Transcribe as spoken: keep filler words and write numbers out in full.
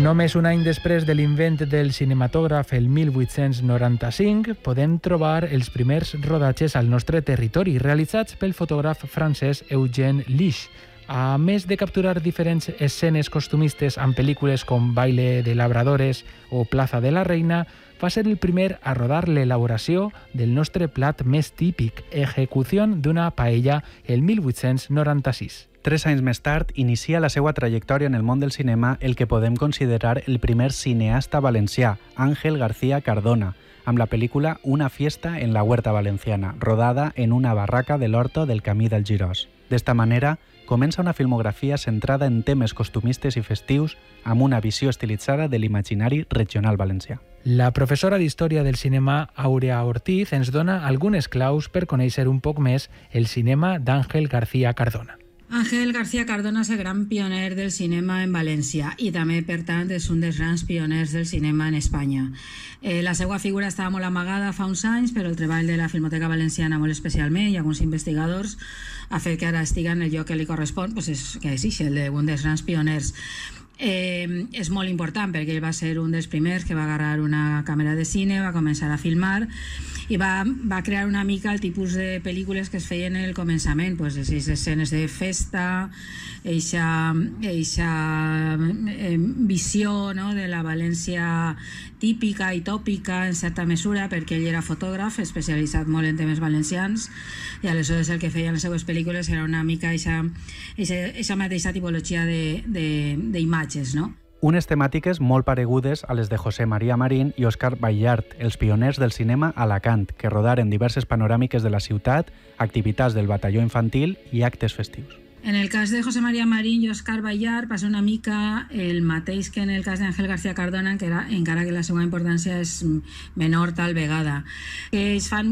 Només un any després de l'invent del cinematògraf, el mil vuit-cents noranta-cinc, podem trobar els primers rodatges al nostre territori, realitzats pel fotògraf francès Eugène Lich. A més de capturar diferents escenes costumistes amb pel·lícules com Baile de Labradores o Plaza de la Reina, va ser el primer a rodar l'elaboració del nostre plat més típic, Ejecució d'una paella, el mil vuit-cents noranta-sis. Tres anys més tard, inicia la seva trajectòria en el món del cinema el que podem considerar el primer cineasta valencià, Ángel García Cardona, amb la pel·lícula Una fiesta en la huerta valenciana, rodada en una barraca de l'Horto del Camí del Girós. D'esta manera, comença una filmografia centrada en temes costumistes i festius amb una visió estilitzada de l'imaginari regional valencià. La professora d'Història del Cinema, Àurea Ortiz, ens dona algunes claus per conèixer un poc més el cinema d'Àngel García Cardona. Ángel García Cardona és el gran pioner del cinema en València i també, per tant, és un dels grans pioners del cinema en Espanya. Eh, la seva figura estava molt amagada fa uns anys, però el treball de la Filmoteca Valenciana molt especialment i alguns investigadors ha fet que ara estigui en el lloc que li correspon, doncs és, que és el d'un dels grans pioners. Eh, és molt important perquè ell va ser un dels primers que va agarrar una càmera de cine, va començar a filmar i va, va crear una mica el tipus de pel·lícules que es feien en el començament, pues, aquestes escenes de festa, eixa, eixa eh, visió, no?, de la València típica i tòpica en certa mesura, perquè ell era fotògraf especialitzat molt en temes valencians i aleshores el que feien les seues pel·lícules era una mica eixa mateixa tipologia d'imatges, no? Unes temàtiques molt paregudes a les de José María Marín i Òscar Ballart, els pioners del cinema a Alacant, que rodaren diverses panoràmiques de la ciutat, activitats del batalló infantil i actes festius. En el cas de José María Marín i Òscar Ballart passa una mica el mateix que en el cas d'Àngel García Cardona, encara que la seva importància és menor tal vegada. Ells fan